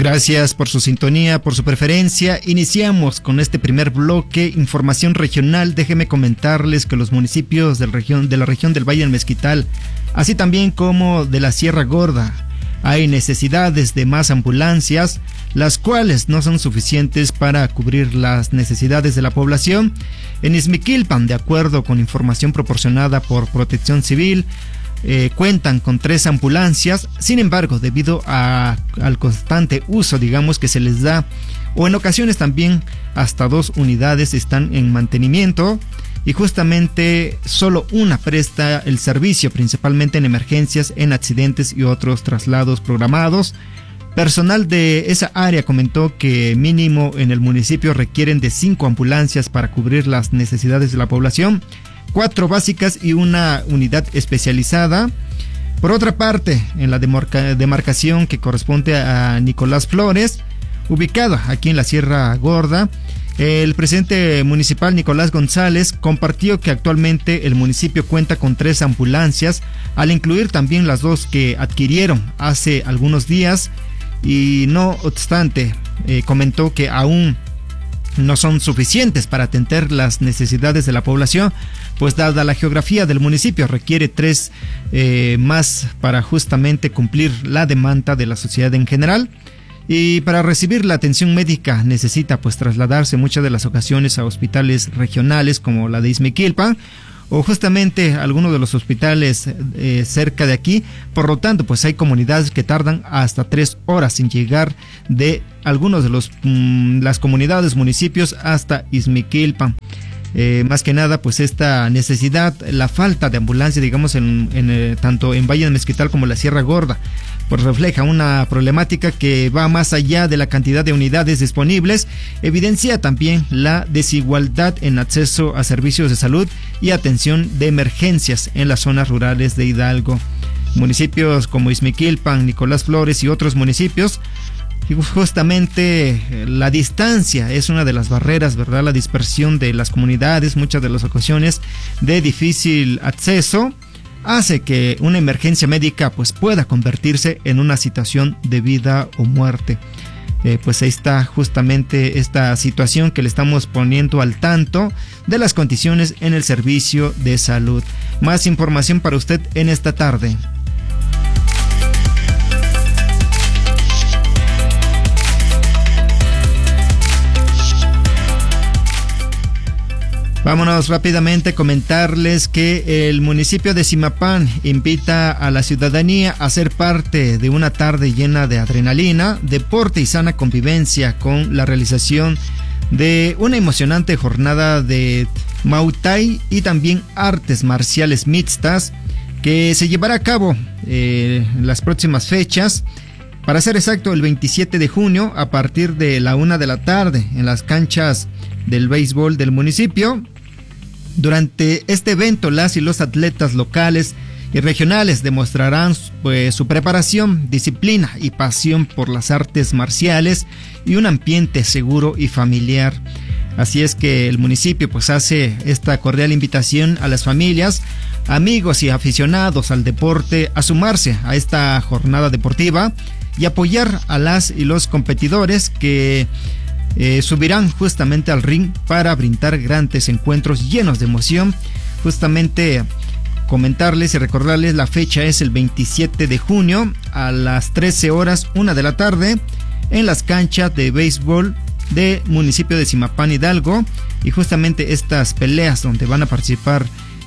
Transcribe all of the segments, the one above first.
Gracias por su sintonía, por su preferencia. Iniciamos con este primer bloque, información regional. Déjeme comentarles que los municipios de la región del Valle del Mezquital, así también como de la Sierra Gorda, hay necesidades de más ambulancias, las cuales no son suficientes para cubrir las necesidades de la población. En Izmiquilpan, de acuerdo con información proporcionada por Protección Civil, cuentan con 3 ambulancias. Sin embargo, debido al constante uso, digamos, que se les da, o en ocasiones también hasta 2 unidades están en mantenimiento, y justamente solo una presta el servicio, principalmente en emergencias, en accidentes y otros traslados programados. Personal de esa área comentó que mínimo en el municipio requieren de 5 ambulancias para cubrir las necesidades de la población, 4 básicas y una unidad especializada. Por otra parte, en la demarcación que corresponde a Nicolás Flores, ubicado aquí en la Sierra Gorda, el presidente municipal Nicolás González compartió que actualmente el municipio cuenta con 3 ambulancias, al incluir también las 2 que adquirieron hace algunos días, y no obstante, comentó que aún no son suficientes para atender las necesidades de la población, pues dada la geografía del municipio requiere 3 más para justamente cumplir la demanda de la sociedad en general. Y para recibir la atención médica necesita pues trasladarse muchas de las ocasiones a hospitales regionales como la de Izmiquilpan o justamente algunos de los hospitales cerca de aquí. Por lo tanto, pues hay comunidades que tardan hasta 3 horas en llegar de algunos de las comunidades, municipios hasta Izmiquilpan. Más que nada, pues esta necesidad, la falta de ambulancia, digamos, tanto en Valle del Mezquital como la Sierra Gorda, pues refleja una problemática que va más allá de la cantidad de unidades disponibles. Evidencia también la desigualdad en acceso a servicios de salud y atención de emergencias en las zonas rurales de Hidalgo. Municipios como Izmiquilpan, Nicolás Flores y otros municipios, y justamente la distancia es una de las barreras, ¿verdad? La dispersión de las comunidades, muchas de las ocasiones de difícil acceso, hace que una emergencia médica pues pueda convertirse en una situación de vida o muerte. Pues ahí está justamente esta situación que le estamos poniendo al tanto de las condiciones en el servicio de salud. Más información para usted en esta tarde. Vámonos rápidamente a comentarles que el municipio de Zimapán invita a la ciudadanía a ser parte de una tarde llena de adrenalina, deporte y sana convivencia con la realización de una emocionante jornada de Muay Thai y también artes marciales mixtas que se llevará a cabo en las próximas fechas. Para ser exacto, el 27 de junio a partir de la 1 de la tarde en las canchas del béisbol del municipio. Durante este evento, las y los atletas locales y regionales demostrarán pues su preparación, disciplina y pasión por las artes marciales y un ambiente seguro y familiar. Así es que el municipio pues hace esta cordial invitación a las familias, amigos y aficionados al deporte a sumarse a esta jornada deportiva y apoyar a las y los competidores que subirán justamente al ring para brindar grandes encuentros llenos de emoción. Justamente comentarles y recordarles, la fecha es el 27 de junio a las 13 horas, 1 de la tarde, en las canchas de béisbol del municipio de Zimapán, Hidalgo. Y justamente estas peleas donde van a participar,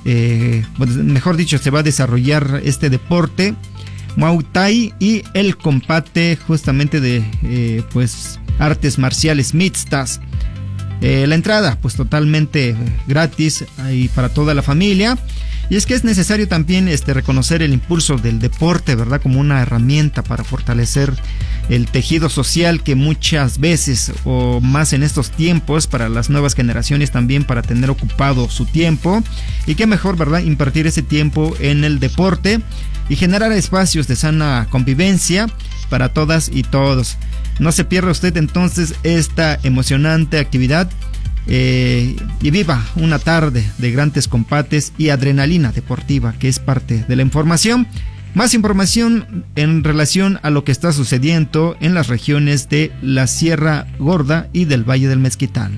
mejor dicho, se va a desarrollar este deporte Muay Thai y el combate justamente de artes marciales mixtas. La entrada pues totalmente gratis y para toda la familia. Y es que es necesario también reconocer el impulso del deporte, ¿verdad? Como una herramienta para fortalecer el tejido social que muchas veces, o más en estos tiempos, para las nuevas generaciones también, para tener ocupado su tiempo. Y qué mejor, ¿verdad? Invertir ese tiempo en el deporte y generar espacios de sana convivencia para todas y todos. No se pierda usted entonces esta emocionante actividad y viva una tarde de grandes combates y adrenalina deportiva, que es parte de la información Más información en relación a lo que está sucediendo en las regiones de la Sierra Gorda y del Valle del Mezquital.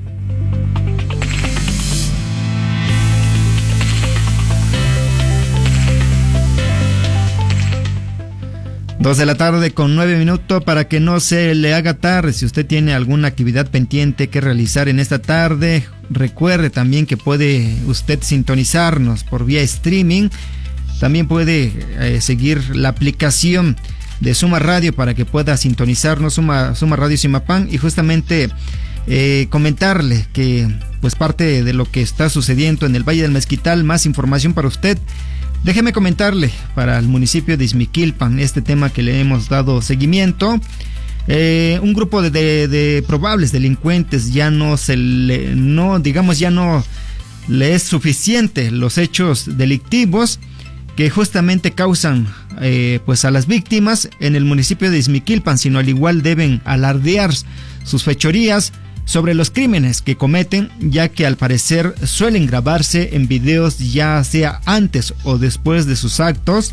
Dos de la tarde con 9 minutos para que no se le haga tarde. Si usted tiene alguna actividad pendiente que realizar en esta tarde, recuerde también que puede usted sintonizarnos por vía streaming. También puede seguir la aplicación de Suma Radio para que pueda sintonizarnos, Suma Radio Simapán, y justamente comentarle que pues parte de lo que está sucediendo en el Valle del Mezquital, más información para usted. Déjeme comentarle para el municipio de Izmiquilpan este tema que le hemos dado seguimiento. Un grupo de probables delincuentes ya no le es suficiente los hechos delictivos que justamente causan pues a las víctimas en el municipio de Izmiquilpan, sino al igual deben alardear sus fechorías sobre los crímenes que cometen, ya que al parecer suelen grabarse en videos ya sea antes o después de sus actos,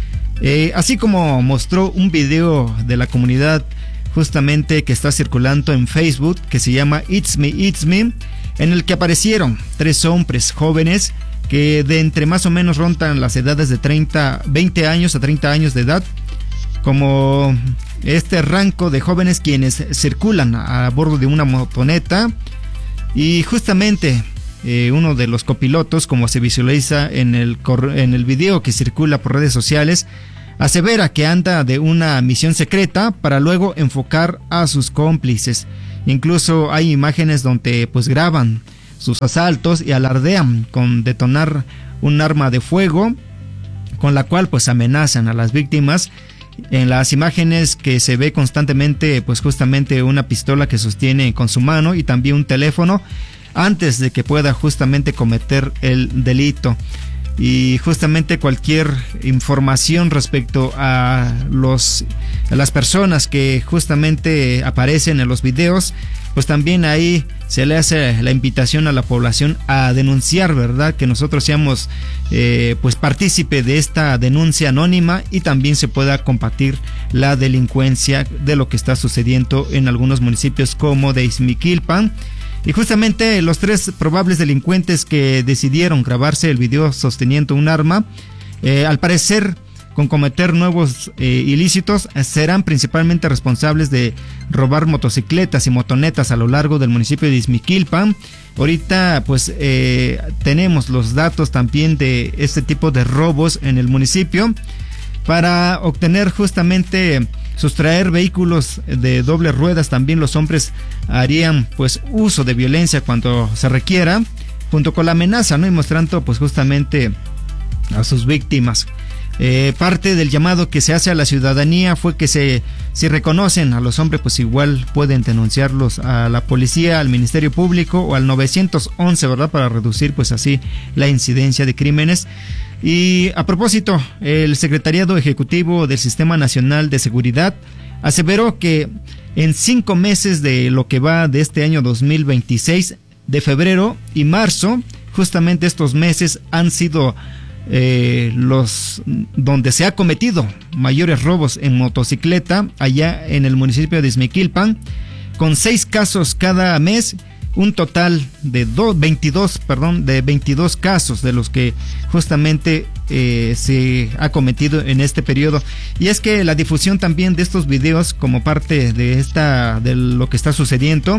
así como mostró un video de la comunidad justamente que está circulando en Facebook, que se llama It's Me, en el que aparecieron 3 hombres jóvenes que de entre más o menos rondan las edades de 20 años a 30 años de edad, como este rango de jóvenes quienes circulan a bordo de una motoneta, y justamente uno de los copilotos, como se visualiza en el video que circula por redes sociales, asevera que anda de una misión secreta para luego enfocar a sus cómplices. Incluso hay imágenes donde pues graban sus asaltos y alardean con detonar un arma de fuego con la cual pues amenazan a las víctimas. En las imágenes que se ve constantemente pues justamente una pistola que sostiene con su mano y también un teléfono antes de que pueda justamente cometer el delito. Y justamente cualquier información respecto a las personas que justamente aparecen en los videos, pues también ahí se le hace la invitación a la población a denunciar, ¿verdad? Que nosotros seamos pues partícipe de esta denuncia anónima y también se pueda combatir la delincuencia de lo que está sucediendo en algunos municipios como de Izmiquilpan. Y justamente los 3 probables delincuentes que decidieron grabarse el video sosteniendo un arma, al parecer con cometer nuevos ilícitos, serán principalmente responsables de robar motocicletas y motonetas a lo largo del municipio de Izmiquilpan. Ahorita pues tenemos los datos también de este tipo de robos en el municipio. Para obtener justamente sustraer vehículos de doble ruedas, también los hombres harían pues uso de violencia cuando se requiera, junto con la amenaza, ¿no? Y mostrando pues justamente a sus víctimas. Parte del llamado que se hace a la ciudadanía fue que si reconocen a los hombres, pues igual pueden denunciarlos a la policía, al Ministerio Público o al 911, ¿verdad? Para reducir pues así la incidencia de crímenes. Y a propósito, el Secretariado Ejecutivo del Sistema Nacional de Seguridad aseveró que en 5 meses de lo que va de este año 2026, de febrero y marzo, justamente estos meses han sido los donde se ha cometido mayores robos en motocicleta allá en el municipio de Izmiquilpan, con 6 casos cada mes, un total de 22 casos de los que justamente se ha cometido en este periodo. Y es que la difusión también de estos videos como parte de lo que está sucediendo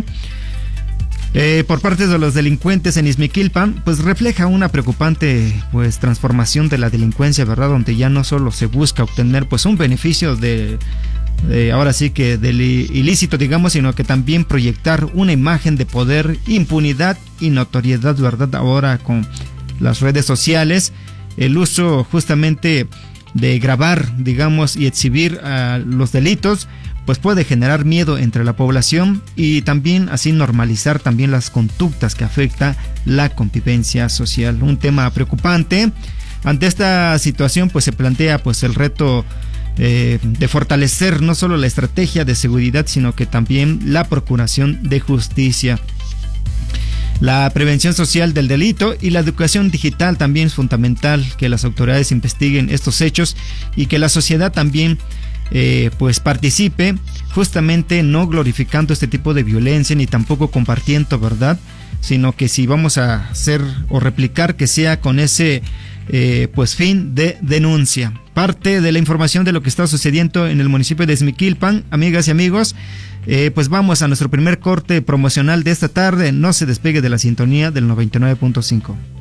por parte de los delincuentes en Izmiquilpan, pues refleja una preocupante pues transformación de la delincuencia, ¿verdad? Donde ya no solo se busca obtener pues un beneficio ahora sí que del ilícito, digamos, sino que también proyectar una imagen de poder, impunidad y notoriedad, ¿verdad? Ahora con las redes sociales, el uso justamente de grabar, digamos, y exhibir los delitos, pues puede generar miedo entre la población y también así normalizar también las conductas que afecta la convivencia social. Un tema preocupante. Ante esta situación pues se plantea pues el reto de fortalecer no solo la estrategia de seguridad, sino que también la procuración de justicia. La prevención social del delito y la educación digital también es fundamental, que las autoridades investiguen estos hechos y que la sociedad también pues participe, justamente no glorificando este tipo de violencia ni tampoco compartiendo, ¿verdad? Sino que si vamos a hacer o replicar, que sea con ese pues fin de denuncia. Parte de la información de lo que está sucediendo en el municipio de Izmiquilpan, amigas y amigos. Pues vamos a nuestro primer corte promocional de esta tarde. No se despegue de la sintonía del 99.5.